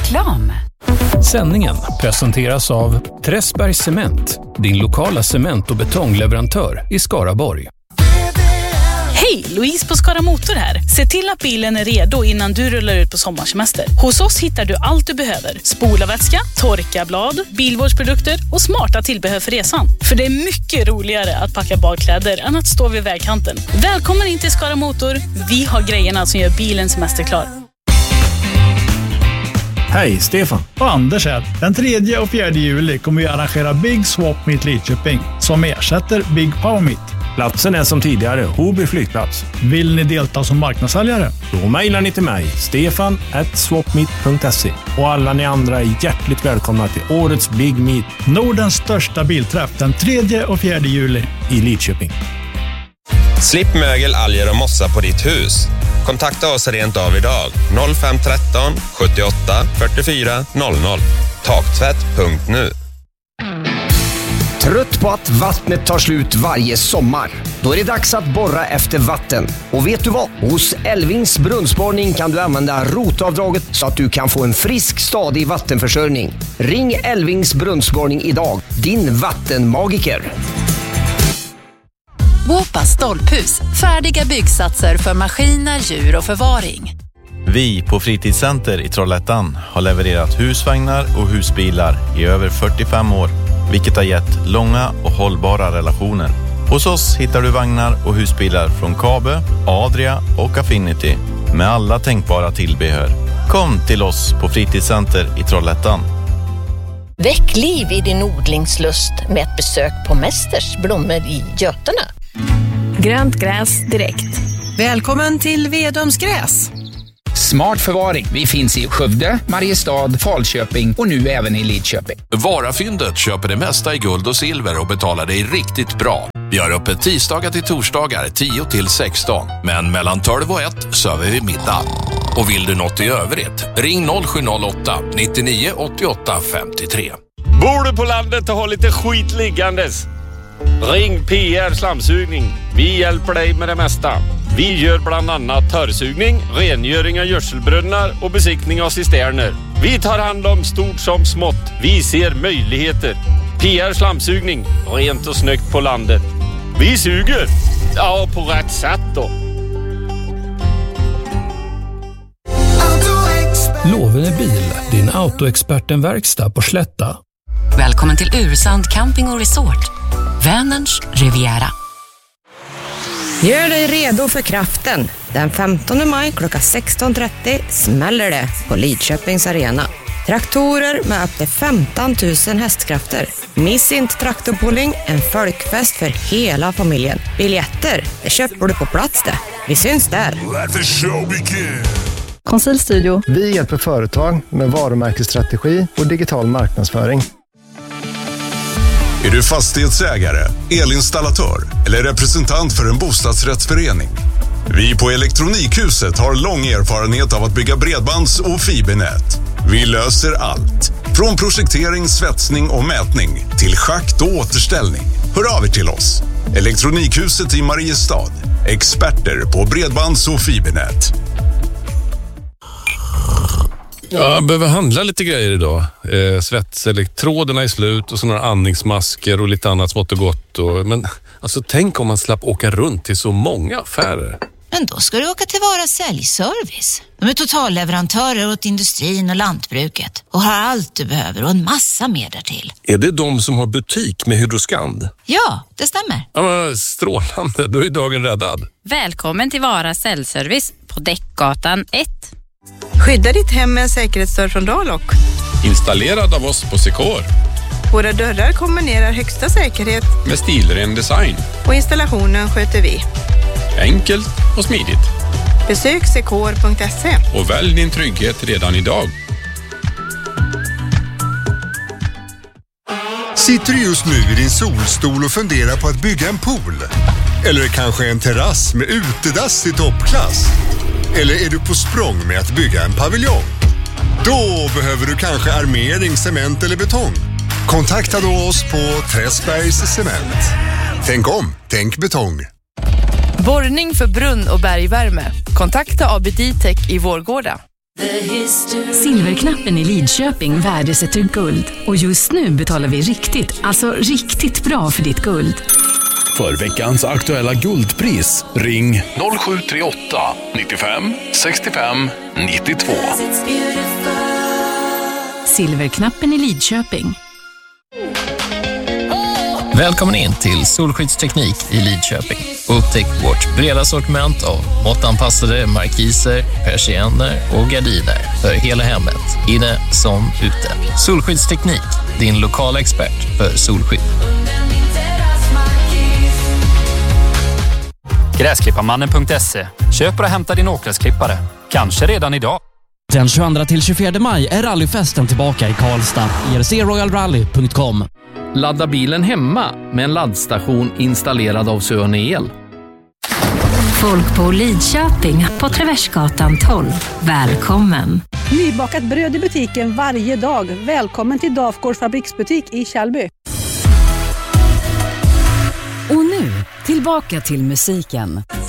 Reklam. Sändningen presenteras av Träsbergs Cement, din lokala cement- och betongleverantör i Skaraborg. Hej, Louise på Skara Motor här. Se till att bilen är redo innan du rullar ut på sommarsemester. Hos oss hittar du allt du behöver. Spolarvätska, torkarblad, bilvårdsprodukter och smarta tillbehör för resan. För det är mycket roligare att packa badkläder än att stå vid vägkanten. Välkommen in till Skara Motor. Vi har grejerna som gör bilen semesterklar. Hej, Stefan. Och Anders här. Den 3 och 4 juli kommer vi arrangera Big Swap Meet Lidköping som ersätter Big Power Meet. Platsen är som tidigare, Hoby flygplats. Vill ni delta som marknadssäljare? Då mejlar ni till mig, stefan@swapmeet.se. Och alla ni andra är hjärtligt välkomna till årets Big Meet. Nordens största bilträff den 3 och 4 juli i Lidköping. Slipp mögel, alger och mossa på ditt hus. Kontakta oss rent av idag. 0513 78 44 00. Taktvätt.nu. Trött på att vattnet tar slut varje sommar? Då är det dags att borra efter vatten. Och vet du vad? Hos Elvings brunnsborrning kan du använda rotavdraget så att du kan få en frisk, stadig vattenförsörjning. Ring Elvings brunnsborrning idag. Din vattenmagiker. Båpa stolphus. Färdiga byggsatser för maskiner, djur och förvaring. Vi på Fritidscenter i Trollhättan har levererat husvagnar och husbilar i över 45 år. Vilket har gett långa och hållbara relationer. Hos oss hittar du vagnar och husbilar från Kabe, Adria och Affinity. Med alla tänkbara tillbehör. Kom till oss på Fritidscenter i Trollhättan. Väck liv i din odlingslust med ett besök på Mästers blommor i Götene. Grönt gräs direkt. Välkommen till Vedums gräs. Smart förvaring. Vi finns i Skövde, Mariestad, Falköping och nu även i Lidköping. Varafyndet köper det mesta i guld och silver och betalar dig riktigt bra. Vi har öppet tisdagar till torsdagar 10 till 16. Men mellan 12 och 1 söver vi middag. Och vill du något i övrigt? Ring 0708 99 88 53. Bor du på landet och har lite skit liggandes? Ring PR Slamsugning. Vi hjälper dig med det mesta. Vi gör bland annat törrsugning, rengöring av gödselbrunnar och besiktning av cisterner. Vi tar hand om stort som smått. Vi ser möjligheter. PR Slamsugning. Rent och snyggt på landet. Vi suger. Ja, på rätt sätt då. Lovene bil, din autoexperten-verkstad på Slätta. Välkommen till Ursand Camping och Resort. Vänerns Riviera. Gör dig redo för kraften. Den 15 maj klockan 16.30 smäller det på Lidköpings arena. Traktorer med upp till 15 000 hästkrafter. Miss inte traktorpulling, en folkfest för hela familjen. Biljetter, det köper du på plats det. Vi syns där. Konsultstudio. Vi hjälper företag med varumärkesstrategi och digital marknadsföring. Är du fastighetsägare, elinstallatör eller representant för en bostadsrättsförening? Vi på Elektronikhuset har lång erfarenhet av att bygga bredbands- och fibernät. Vi löser allt. Från projektering, svetsning och mätning till schakt och återställning. Hör av er till oss. Elektronikhuset i Mariestad. Experter på bredbands- och fibernät. Jag behöver handla lite grejer idag. Svetselektroderna är slut och sådana andningsmasker och lite annat smått och gott. Men alltså, tänk om man slapp åka runt till så många affärer. Men då ska du åka till Vara Säljservice. De är totalleverantörer åt industrin och lantbruket och har allt du behöver och en massa mer därtill. Är det de som har butik med Hydroskand? Ja, det stämmer. Ja, men strålande. Då är dagen räddad. Välkommen till Vara Säljservice på Däckgatan 1. Skydda ditt hem med en säkerhetsdörr från Dalock. Installerad av oss på Secor. Våra dörrar kombinerar högsta säkerhet med stilren design. Och installationen sköter vi. Enkelt och smidigt. Besök secor.se. Och välj din trygghet redan idag. Sitter du just nu i din solstol och funderar på att bygga en pool? Eller kanske en terrass med utedass i toppklass? Eller är du på språng med att bygga en paviljong? Då behöver du kanske armering, cement eller betong. Kontakta då oss på Träsbergs Cement. Tänk om, tänk betong. Borrning för brunn- och bergvärme. Kontakta ABD Tech i Vårgårda. Silverknappen i Lidköping värdesätter guld. Och just nu betalar vi riktigt, alltså riktigt bra för ditt guld. För veckans aktuella guldpris, ring 0738 95 65 92. Silverknappen i Lidköping. Välkommen in till Solskyddsteknik i Lidköping. Upptäck vårt breda sortiment av måttanpassade markiser, persienner och gardiner för hela hemmet, inne som ute. Solskyddsteknik, din lokala expert för solskydd. Gräsklipparmannen.se. Köp och hämta din åkgräsklippare. Kanske redan idag. Den 22-24 maj är rallyfesten tillbaka i Karlstad. ERCRoyalRally.com. Ladda bilen hemma med en laddstation installerad av Sören El. Folk på Lidköping på Traversgatan 12. Välkommen! Nybakat bröd i butiken varje dag. Välkommen till Dafgårds fabriksbutik i Kjellby. Och nu, tillbaka till musiken.